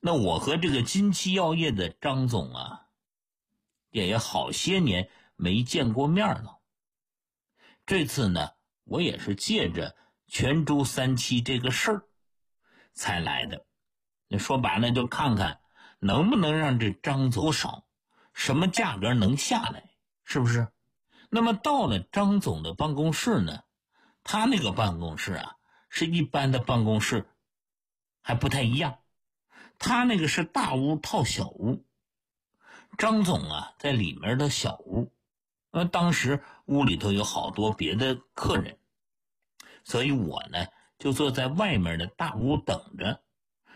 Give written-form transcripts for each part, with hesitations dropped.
那我和这个金旗药业的张总啊，也好些年没见过面了。这次呢，我也是借着全猪三期这个事儿才来的。那说白了，就看看能不能让这张总少，什么价格能下来，是不是？那么到了张总的办公室呢，他那个办公室啊，是一般的办公室还不太一样，他那个是大屋套小屋。张总啊，在里面的小屋，当时屋里头有好多别的客人，所以我呢就坐在外面的大屋等着，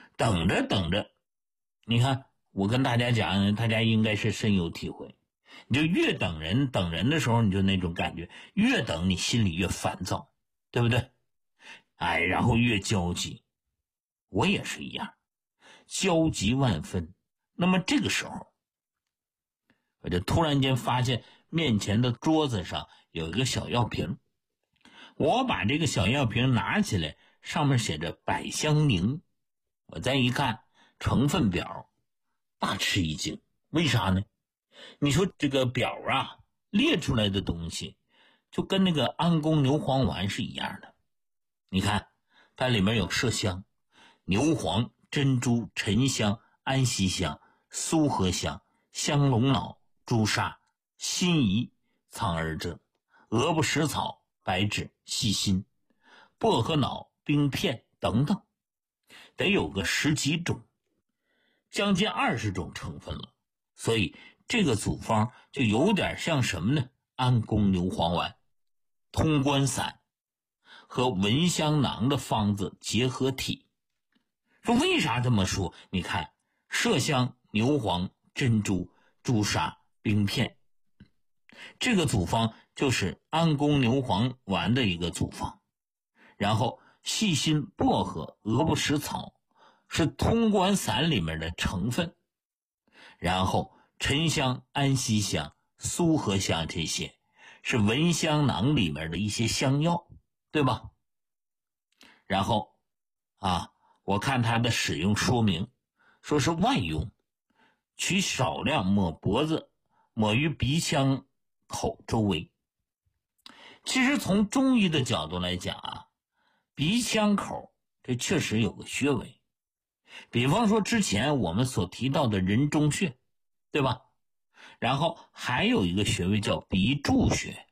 你看我跟大家讲，大家应该是深有体会。你就越等人的时候，你就那种感觉，越等你心里越烦躁，对不对？然后越焦急。我也是一样，焦急万分。那么这个时候，我就突然间发现面前的桌子上有一个小药瓶，我把这个小药瓶拿起来，上面写着百香宁。我再一看成分表，大吃一惊。为啥呢？你说这个表啊，列出来的东西就跟那个安宫牛黄丸是一样的。你看它里面有麝香、牛黄、珍珠、沉香、安息香、苏合香、香龙脑、朱砂、辛夷、苍耳蔗、鹅不食草、白芷、细辛、薄荷脑、冰片等等，得有个10几种，将近20种成分了。所以这个组方就有点像什么呢？安宫牛黄丸、通关散和蚊香囊的方子结合体。说为啥这么说？你看麝香、牛黄、珍珠、朱砂、冰片，这个组方就是安宫牛黄丸的一个组方。然后细辛、薄荷、鹅不食草是通关散里面的成分，然后沉香、安息香、苏合香这些是蚊香囊里面的一些香药，对吧？然后我看它的使用说明，说是外用，取少量抹脖子，抹于鼻腔口周围。其实从中医的角度来讲啊，鼻腔口这确实有个穴位，比方说之前我们所提到的人中穴，对吧？然后还有一个穴位叫鼻柱穴，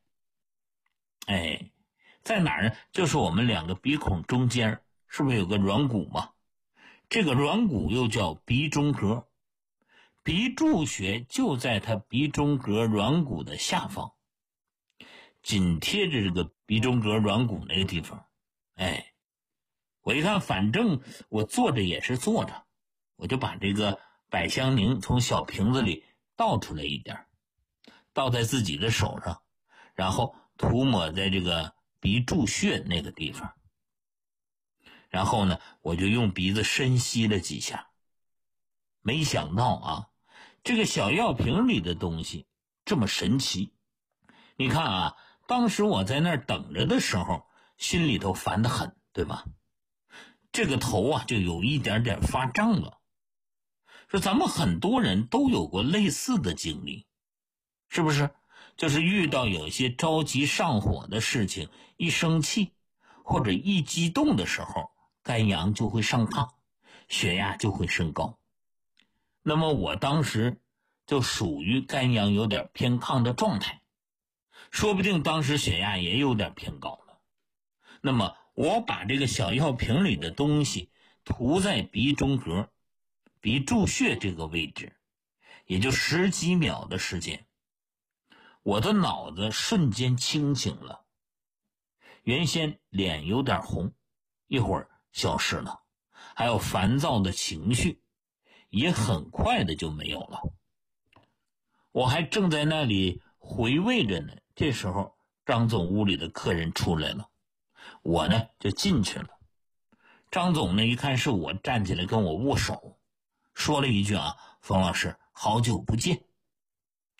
在哪儿呢？就是我们两个鼻孔中间，是不是有个软骨嘛？这个软骨又叫鼻中隔，鼻柱穴就在它鼻中隔软骨的下方，紧贴着这个鼻中隔软骨那个地方。我一看，反正我坐着也是坐着，我就把这个百香宁从小瓶子里倒出来一点，倒在自己的手上，然后涂抹在这个鼻柱穴那个地方。然后呢，我就用鼻子深吸了几下。没想到啊，这个小药瓶里的东西这么神奇。你看啊，当时我在那儿等着的时候，心里头烦得很，对吧？这个头啊就有一点点发胀了。说咱们很多人都有过类似的经历，是不是？就是遇到有些着急上火的事情，一生气或者一激动的时候，肝阳就会上亢，血压就会升高。那么我当时就属于肝阳有点偏亢的状态，说不定当时血压也有点偏高了。那么我把这个小药瓶里的东西涂在鼻中隔、鼻柱穴这个位置，也就10几秒的时间，我的脑子瞬间清醒了。原先脸有点红，一会儿消失了，还有烦躁的情绪也很快的就没有了。我还正在那里回味着呢，这时候张总屋里的客人出来了，我呢就进去了。张总呢一看是我，站起来跟我握手，说了一句冯老师好久不见。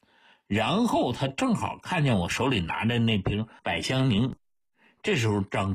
然后他正好看见我手里拿着那瓶百香宁，这时候张